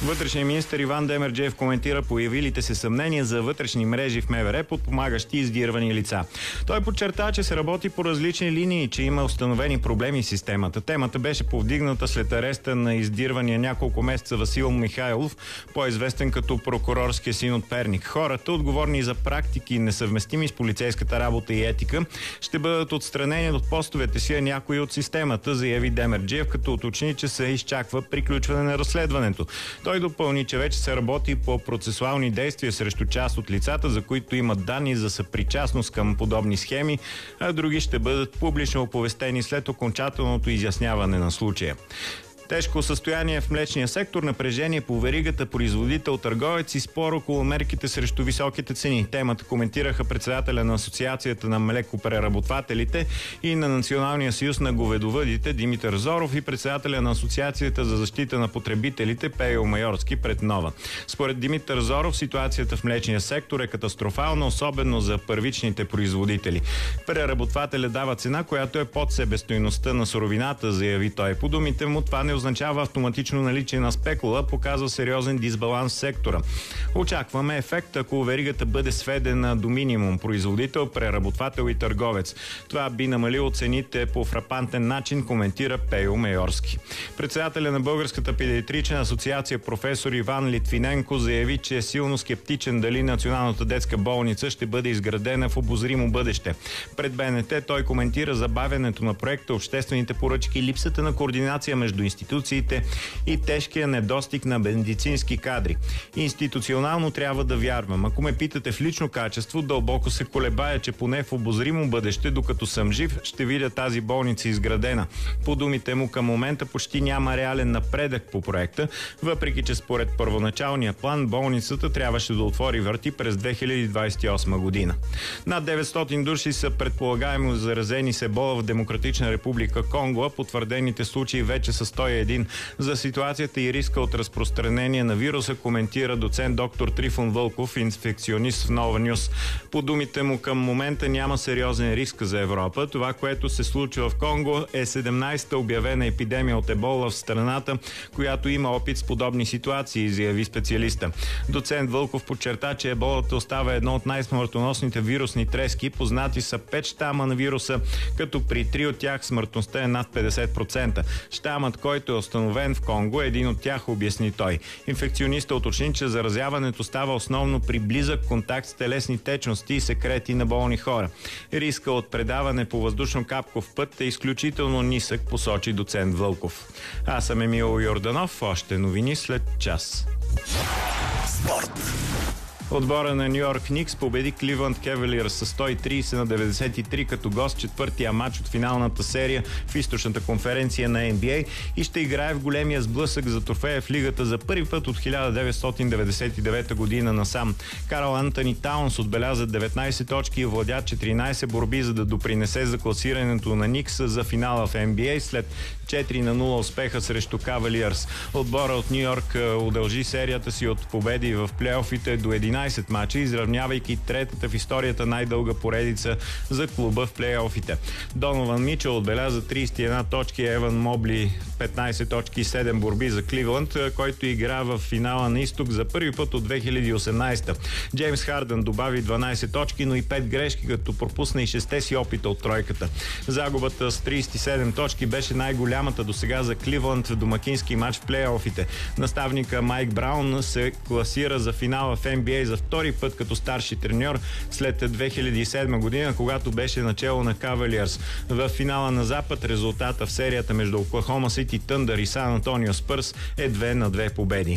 Вътрешният министър Иван Демерджиев коментира появилите се съмнения за вътрешни мрежи в МВР, подпомагащи издирвани лица. Той подчерта, че се работи по различни линии и че има установени проблеми в системата. Темата беше повдигната след ареста на издирвания няколко месеца Васил Михайлов, по-известен като прокурорския син от Перник. Хората, отговорни за практики несъвместими с полицейската работа и етика, ще бъдат отстранени от постовете си, а някои от системата, заяви Демерджиев, като уточни, че се изчаква приключване на разследването. Той допълни, че вече се работи по процесуални действия срещу част от лицата, за които имат данни за съпричастност към подобни схеми, а други ще бъдат публично оповестени след окончателното изясняване на случая. Тежко състояние в млечния сектор, напрежение по веригата производител-търговец и спор около мерките срещу високите цени. Темата коментираха председателя на Асоциацията на млекопреработвателите и на Националния съюз на говедовъдите Димитър Зоров и председателя на Асоциацията за защита на потребителите Пейо Майорски пред Нова. Според Димитър Зоров ситуацията в млечния сектор е катастрофална, особено за първичните производители. Преработвателя дава цена, която е под себестойността на суровината, заяви той. По думите му, това не означава автоматично наличие на спекула, показва сериозен дисбаланс в сектора. Очакваме ефект, ако веригата бъде сведена до минимум производител, преработвател и търговец. Това би намалило цените по фрапантен начин, коментира Пейо Майорски. Председателя на Българската педиатрична асоциация професор Иван Литвиненко заяви, че е силно скептичен дали Националната детска болница ще бъде изградена в обозримо бъдеще. Пред БНТ той коментира забавянето на проекта, обществените поръчки, липсата на координация между институциите и тежкия недостиг на медицински кадри. Институционално трябва да вярвам. Ако ме питате в лично качество, дълбоко се колебая, че поне в обозримо бъдеще, докато съм жив, ще видя тази болница изградена. По думите му, към момента почти няма реален напредък по проекта, въпреки че според първоначалния план болницата трябваше да отвори врати през 2028 година. Над 900 души са предполагаемо заразени с ебола в Демократична република Конго, а потвърдените случаи вече са 101. За ситуацията и риска от разпространение на вируса коментира доцент доктор Трифон Вълков, инфекционист в Нова Нюс. По думите му, към момента няма сериозен риск за Европа. Това, което се случва в Конго, е 17-та обявена епидемия от ебола в страната, която има опит с подобни ситуации, заяви специалиста. Доцент Вълков подчерта, че еболата остава едно от най-смъртоносните вирусни трески. Познати са 5 щама на вируса, като при 3 от тях смъртността е над 50%. Щамът, който е установен в Конго, е един от тях, обясни той. Инфекциониста уточни, че заразяването става основно при близък контакт с телесни течности и секрети на болни хора. Риска от предаване по въздушно-капков път е изключително нисък, посочи доцент Вълков. Аз съм Емил Йорданов. Още новини след час. Спорт. Отбора на Ню Йорк Никс победи Кливланд Кавалиърс с 130 на 93 като гост четвъртия матч от финалната серия в източната конференция на NBA и ще играе в големия сблъсък за трофея в лигата за първи път от 1999 година насам. Карл Антони Таунс отбеляза 19 точки и владя 14 борби, за да допринесе за класирането на Никс за финала в NBA след 4-0 успеха срещу Кавалиърс. Отбора от Ню Йорк удължи серията си от победи в плейофите до 11 мача, изравнявайки третата в историята най-дълга поредица за клуба в плейофите. Донован Мичъл отбеляза 31 точки, Еван Мобли 15 точки и 7 борби за Кливланд, който игра в финала на изток за първи път от 2018. Джеймс Хардън добави 12 точки, но и 5 грешки, като пропусна и 6 си опита от тройката. Загубата с 37 точки беше най-голямата досега за Кливланд в домакински матч в плейофите. Наставника Майк Браун се класира за финала в NBA за втори път като старши треньор след 2007 година, когато беше начело на Кавалиърс. В финала на Запад резултата в серията между Оклахома Сити Тъндър и Сан Антонио Спърс е 2-2 победи.